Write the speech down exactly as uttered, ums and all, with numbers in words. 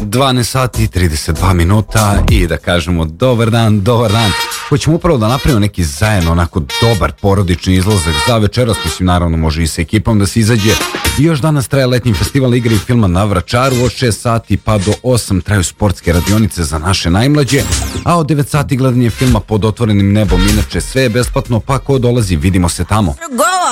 dvanaest sati i trideset dva minuta i da kažemo dobar dan, dobar dan. Hoćemo upravo da napravimo neki zajedno onako dobar porodični izlazak za večeras, mislim naravno može i sa ekipom da se izađe. I još danas traje letnji festival igre i filma na Vračaru, od šest sati pa do osam traju sportske radionice za naše najmlađe, a od devet sati gledanje filma Pod otvorenim nebom. Inače sve je besplatno, pa ko dolazi vidimo se tamo.